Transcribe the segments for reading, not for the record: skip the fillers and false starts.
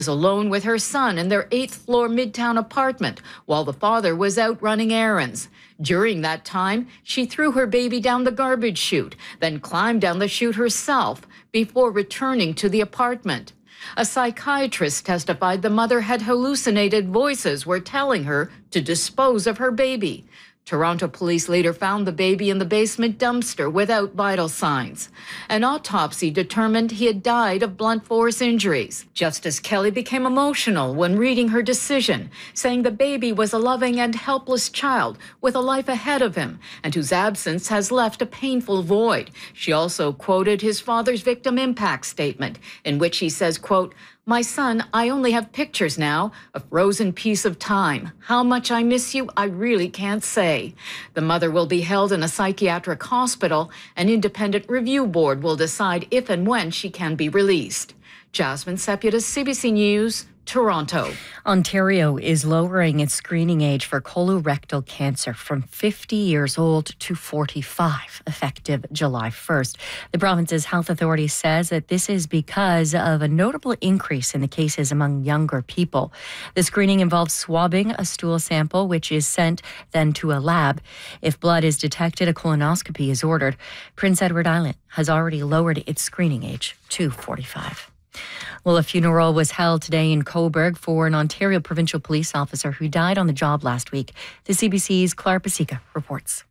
was alone with her son in their 8th floor Midtown apartment while the father was out running errands. During that time, she threw her baby down the garbage chute, then climbed down the chute herself before returning to the apartment. A psychiatrist testified the mother had hallucinated voices were telling her to dispose of her baby. Toronto police later found the baby in the basement dumpster without vital signs. An autopsy determined he had died of blunt force injuries. Justice Kelly became emotional when reading her decision, saying the baby was a loving and helpless child with a life ahead of him and whose absence has left a painful void. She also quoted his father's victim impact statement, in which he says, quote, "My son, I only have pictures now, a frozen piece of time. How much I miss you, I really can't say." The mother will be held in a psychiatric hospital. An independent review board will decide if and when she can be released. Jasmine Seputis, CBC News, Toronto. Ontario is lowering its screening age for colorectal cancer from 50 years old to 45, effective July 1st. The province's health authority says that this is because of a notable increase in the cases among younger people. The screening involves swabbing a stool sample, which is sent then to a lab. If blood is detected, a colonoscopy is ordered. Prince Edward Island has already lowered its screening age to 45. Well, a funeral was held today in Cobourg for an Ontario provincial police officer who died on the job last week. The CBC's Clara Pasica reports.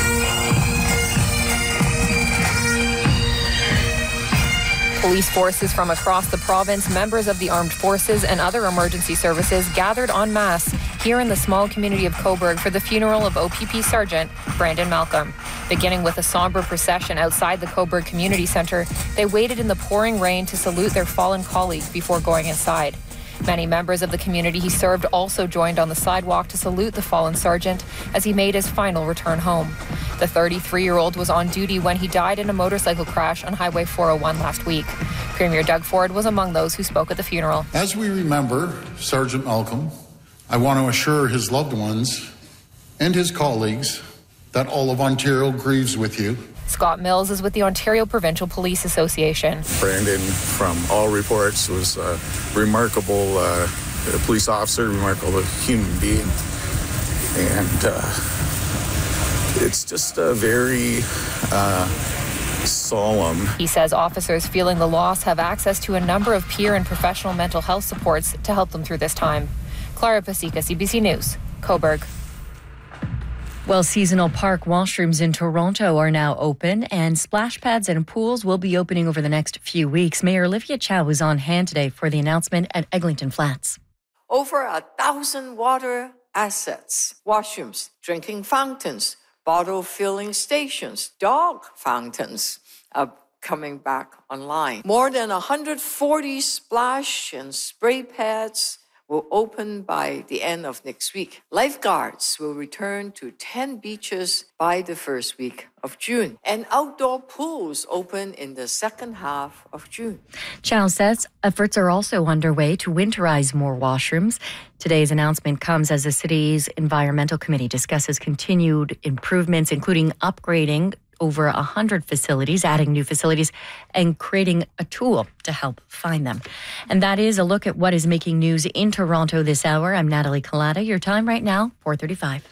Police forces from across the province, members of the armed forces and other emergency services gathered en masse here in the small community of Cobourg for the funeral of OPP Sergeant Brandon Malcolm. Beginning with a somber procession outside the Cobourg Community Centre, they waited in the pouring rain to salute their fallen colleague before going inside. Many members of the community he served also joined on the sidewalk to salute the fallen sergeant as he made his final return home. The 33-year-old was on duty when he died in a motorcycle crash on Highway 401 last week. Premier Doug Ford was among those who spoke at the funeral. As we remember Sergeant Malcolm, I want to assure his loved ones and his colleagues that all of Ontario grieves with you. Scott Mills is with the Ontario Provincial Police Association. Brandon, from all reports, was a remarkable police officer, remarkable human being. And it's just a very solemn. He says officers feeling the loss have access to a number of peer and professional mental health supports to help them through this time. Clara Pasica, CBC News, Cobourg. Well, seasonal park washrooms in Toronto are now open, and splash pads and pools will be opening over the next few weeks. Mayor Olivia Chow was on hand today for the announcement at Eglinton Flats. Over 1,000 water assets, washrooms, drinking fountains, bottle filling stations, dog fountains are coming back online. More than 140 splash and spray pads will open by the end of next week. Lifeguards will return to 10 beaches by the first week of June. And outdoor pools open in the second half of June. Chow says efforts are also underway to winterize more washrooms. Today's announcement comes as the city's environmental committee discusses continued improvements, including upgrading over 100 facilities, adding new facilities, and creating a tool to help find them. And that is a look at what is making news in Toronto this hour. I'm Natalie Collada. Your time right now, 4:35.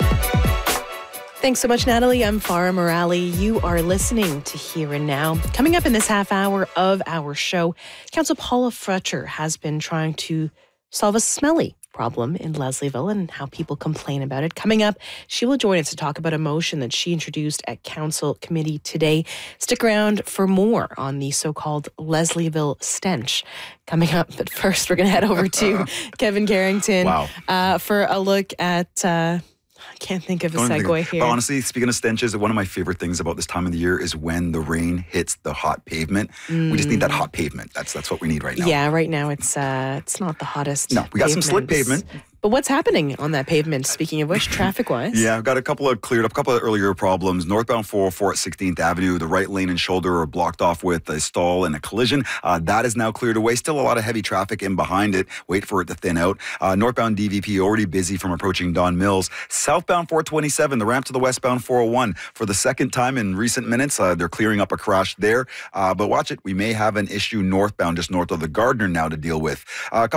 Thanks so much, Natalie. I'm Farah Morali. You are listening to Here and Now. Coming up in this half hour of our show, Councillor Paula Fletcher has been trying to solve a smelly problem in Leslieville and how people complain about it. Coming up, she will join us to talk about a motion that she introduced at Council Committee today. Stick around for more on the so-called Leslieville stench. Coming up, but first we're going to head over to Kevin Carrington for a look at... I can't think of a segue here. But honestly, speaking of stenches, one of my favorite things about this time of the year is when the rain hits the hot pavement. We just need that hot pavement. That's what we need right now. Yeah, right now it's not the hottest. No, we got some slick pavement. But what's happening on that pavement, speaking of which, traffic-wise? Yeah, I've got a couple of earlier problems. Northbound 404 at 16th Avenue, the right lane and shoulder are blocked off with a stall and a collision. That is now cleared away. Still a lot of heavy traffic in behind it. Wait for it to thin out. Northbound DVP already busy from approaching Don Mills. Southbound 427, the ramp to the westbound 401. For the second time in recent minutes, they're clearing up a crash there. But watch it. We may have an issue northbound, just north of the Gardner now to deal with. A couple